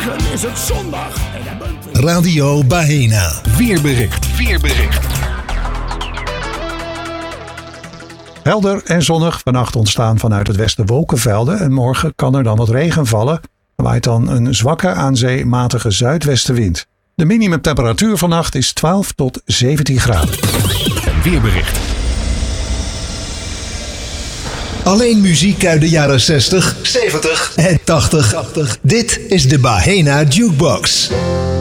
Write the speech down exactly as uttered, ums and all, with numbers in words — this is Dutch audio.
Morgen is het zondag. En hij bent... Radio Bahena. Weerbericht. Weerbericht. Helder en zonnig. Vannacht ontstaan vanuit het westen wolkenvelden. En morgen kan er dan wat regen vallen. Er waait dan een zwakke aan zee matige zuidwestenwind. De minimumtemperatuur vannacht is twaalf tot zeventien graden. Weerbericht. Alleen muziek uit de jaren zestig, zeventig en tachtig. Dit is de Bahena Jukebox.